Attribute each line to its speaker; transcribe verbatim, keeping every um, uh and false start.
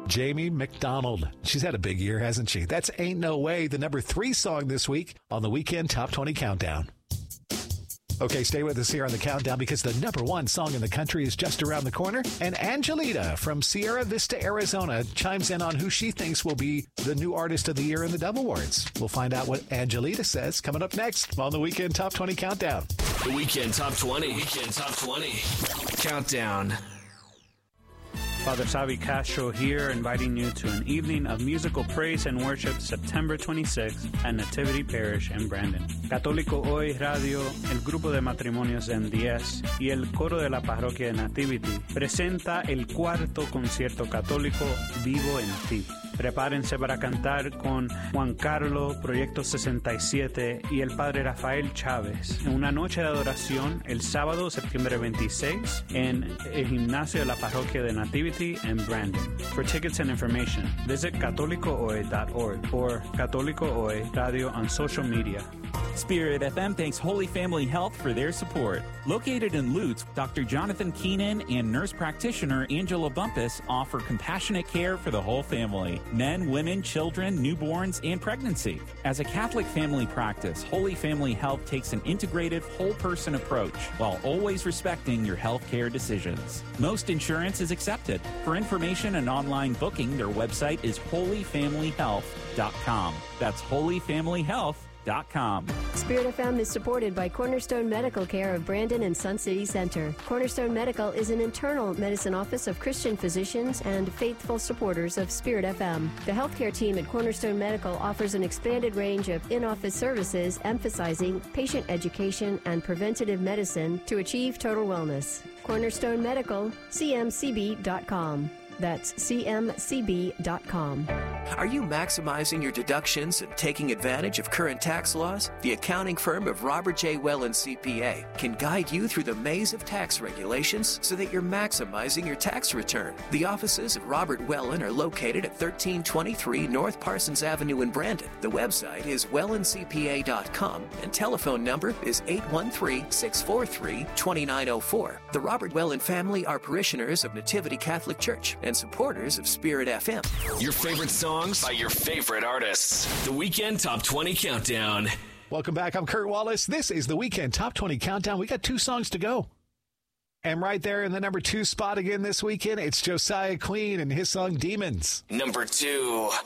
Speaker 1: Jamie McDonald. She's had a big year, hasn't she? That's Ain't No Way, the number three song this week on the Weekend Top twenty Countdown. Okay, stay with us here on the countdown because the number one song in the country is just around the corner. And Angelita from Sierra Vista, Arizona, chimes in on who she thinks will be the new artist of the year in the Dove Awards. We'll find out what Angelita says coming up next on the Weekend Top twenty Countdown.
Speaker 2: The Weekend Top twenty. Weekend Top twenty Countdown.
Speaker 3: Father Savi Castro here, inviting you to an evening of musical praise and worship September twenty-sixth at Nativity Parish in Brandon. Católico Hoy Radio, el grupo de matrimonios en diez y el coro de la parroquia de Nativity presenta el cuarto concierto católico Vivo en Ti. Prepárense para cantar con Juan Carlos, Proyecto sesenta y siete y el Padre Rafael Chávez en una noche de adoración el sábado, septiembre veintiséis, en el gimnasio de la parroquia de Nativity en Brandon. For tickets and information, visit católico hoy dot org or Católico Hoy Radio on social media.
Speaker 4: Spirit F M thanks Holy Family Health for their support. Located in Lutz, Doctor Jonathan Keenan and nurse practitioner Angela Bumpus offer compassionate care for the whole family, men, women, children, newborns, and pregnancy. As a Catholic family practice, Holy Family Health takes an integrated, whole-person approach while always respecting your health care decisions. Most insurance is accepted. For information and online booking, their website is holy family health dot com. That's holy family health dot com.
Speaker 5: Spirit F M is supported by Cornerstone Medical Care of Brandon and Sun City Center. Cornerstone Medical is an internal medicine office of Christian physicians and faithful supporters of Spirit F M. The healthcare team at Cornerstone Medical offers an expanded range of in-office services emphasizing patient education and preventative medicine to achieve total wellness. Cornerstone Medical, C M C B dot com. That's C M C B dot com.
Speaker 6: Are you maximizing your deductions and taking advantage of current tax laws? The accounting firm of Robert J. Wellen C P A can guide you through the maze of tax regulations so that you're maximizing your tax return. The offices of Robert Wellen are located at thirteen twenty-three North Parsons Avenue in Brandon. The website is wellen c p a dot com and telephone number is eight one three, six four three, two nine zero four. The Robert Wellen family are parishioners of Nativity Catholic Church and supporters of Spirit F M.
Speaker 2: Your favorite songs by your favorite artists. The Weekend Top twenty Countdown.
Speaker 1: Welcome back. I'm Kurt Wallace. This is the Weekend Top twenty Countdown. We got two songs to go. And right there in the number two spot again this weekend, it's Josiah Queen and his song Demons.
Speaker 2: Number two.